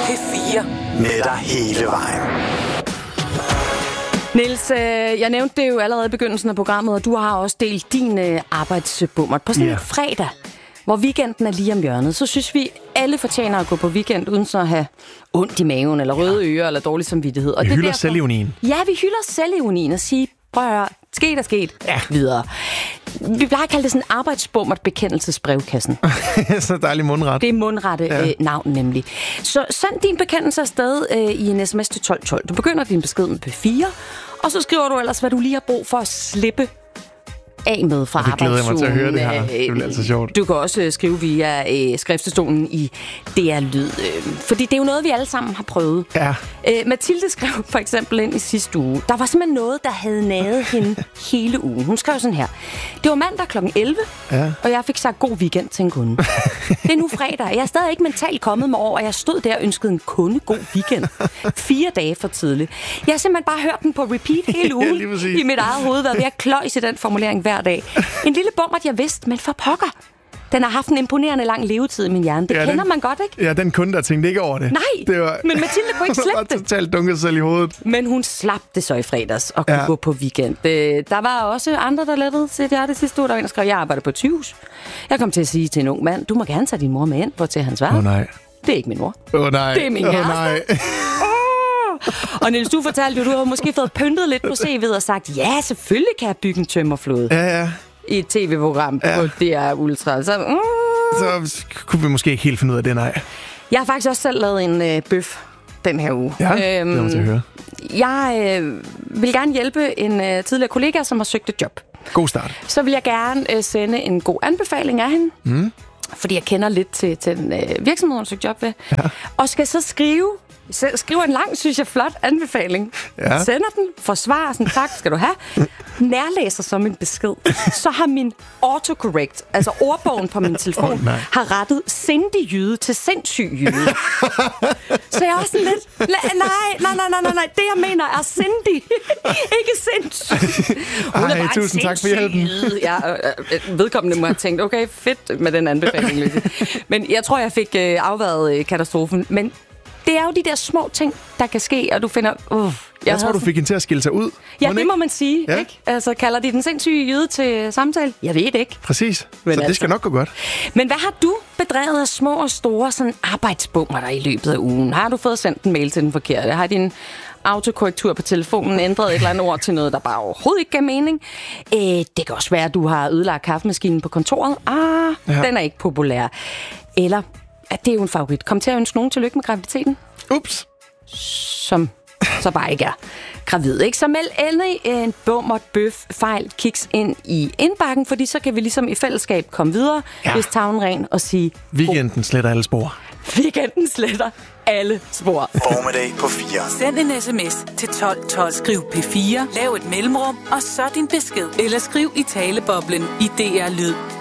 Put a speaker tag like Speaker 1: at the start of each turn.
Speaker 1: P4.
Speaker 2: Med dig hele vejen.
Speaker 3: Niels, jeg nævnte det jo allerede i begyndelsen af programmet, og du har også delt din arbejdsbummer på sådan en fredag, hvor weekenden er lige om hjørnet. Så synes vi, alle fortjener at gå på weekend, uden så at have ondt i maven, eller røde ører, eller dårlig samvittighed. Og
Speaker 4: vi hylder
Speaker 3: derfor...
Speaker 4: selvironien.
Speaker 3: Ja, vi hylder selvironien og siger, prøv at høre, sket er sket, videre. Vi plejer at kalde det sådan en arbejdsbummert bekendelsesbrevkassen.
Speaker 4: Så dejlig mundret.
Speaker 3: Det er mundrette navn nemlig. Så send din bekendelse afsted i en sms til 1212. Du begynder din besked med P4, og så skriver du ellers, hvad du lige har brug for at slippe af med fra arbejdsugen.
Speaker 4: Det glæder jeg mig til at høre det her. Det bliver altså sjovt.
Speaker 3: Du kan også skrive via skriftestolen i DR Lyd. Fordi det er jo noget, vi alle sammen har prøvet.
Speaker 4: Ja.
Speaker 3: Mathilde skrev for eksempel ind i sidste uge. Der var simpelthen noget, der havde naget hende hele ugen. Hun skrev sådan her. Det var mandag kl. 11, og jeg fik sagt god weekend til en kunde. Det er nu fredag. Jeg er stadig ikke mentalt kommet mig over, og jeg stod der og ønskede en kunde god weekend. 4 dage for tidligt. Jeg har simpelthen bare hørt den på repeat hele ugen i mit eget hoved, været ved at kløjs i den formulering hver dag. En lille bummert, jeg vidste, men for pokker. Den har haft en imponerende lang levetid i min hjerne. Det kender man godt, ikke?
Speaker 4: Ja, den kunde, der tænkte ikke over det.
Speaker 3: Nej,
Speaker 4: det var...
Speaker 3: men Mathilde kunne ikke slippe det.
Speaker 4: Totalt dunket selv i hovedet.
Speaker 3: Men hun slap det så i fredags og kunne gå på weekend. Der var også andre, der lettede til det sidste uge. Der var en, der skrev, jeg arbejder på et sygehus. Jeg kom til at sige til en ung mand, du må gerne tage din mor med ind på til hans værk.
Speaker 4: Nej.
Speaker 3: Det er ikke min mor.
Speaker 4: Nej.
Speaker 3: Det er min kæreste.
Speaker 4: Nej.
Speaker 3: Og Niels, du fortalte jo, du har måske fået pyntet lidt på CV'et og sagt, ja, selvfølgelig kan jeg bygge en tømmerflåde.
Speaker 4: Ja.
Speaker 3: I et tv-program på DR Ultra. Så
Speaker 4: kunne vi måske ikke helt finde ud af det, nej.
Speaker 3: Jeg har faktisk også selv lavet en bøf den her uge.
Speaker 4: Ja, det må jeg høre.
Speaker 3: Jeg vil gerne hjælpe en tidligere kollega, som har søgt et job.
Speaker 4: God start.
Speaker 3: Så vil jeg gerne sende en god anbefaling af hende. Fordi jeg kender lidt til den virksomhed, hun søgt job ved. Ja. Og skal så skriver en lang, synes jeg, flot anbefaling. Ja. Sender den, forsvarer sådan, tak skal du have. Nærlæser som en besked. Så har min autocorrect, altså ordbogen på min telefon, har rettet sindig jyde til sindssyg jyde. Så jeg er også sådan lidt, nej. Det jeg mener er sindig, ikke sindssyg. Hun er bare
Speaker 4: tusind tak for hjælpen.
Speaker 3: Ja, vedkommende må have tænkt, okay, fedt med den anbefaling. Men jeg tror, jeg fik afværet katastrofen. Men det er jo de der små ting, der kan ske, og du finder...
Speaker 4: Jeg tror, du fik hende til at skille sig ud.
Speaker 3: Ja, det må man sige, ikke? Altså, kalder de den sindssyge jyde til samtale? Jeg ved det ikke.
Speaker 4: Præcis. Så det skal nok gå godt.
Speaker 3: Men hvad har du bedrevet af små og store sådan arbejdsbummer der i løbet af ugen? Har du fået sendt en mail til den forkerte? Har din autokorrektur på telefonen ændret et eller andet ord til noget, der bare overhovedet ikke gav mening? Det kan også være, at du har ødelagt kaffemaskinen på kontoret. Den er ikke populær. Eller... det er jo en favorit. Kom til at ønske nogen tillykke med graviditeten.
Speaker 4: Ups.
Speaker 3: Som så bare ikke er gravid, ikke? Så meld endelig en bummert bøf fejl kiks ind i indbakken, fordi så kan vi ligesom i fællesskab komme videre, hvis tavlen ren og sige...
Speaker 4: Weekenden sletter alle spor.
Speaker 3: Weekenden sletter alle spor.
Speaker 2: Formiddag på 4.
Speaker 1: Send en sms til 1212. Skriv P4, lav et mellemrum, og så din besked. Eller skriv i taleboblen i DR Lyd.